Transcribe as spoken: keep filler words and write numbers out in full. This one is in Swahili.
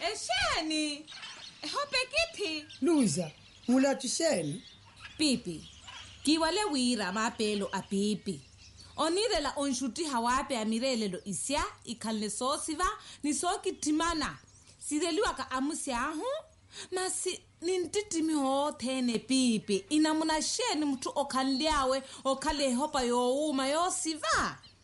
Esheni. Ehope kithi. Luza, ngulathi sheni. Pipi. Kiwale wira mapelo a pipi. Onirela onshuti hawape amirelelo isya ikalne sosiva ni soki timana. Sireliwa ka amusi ahu. Masi nintitimi hote ne pipi. Inamuna sheni mtu okanliawe okale hopa yo uma yo siva.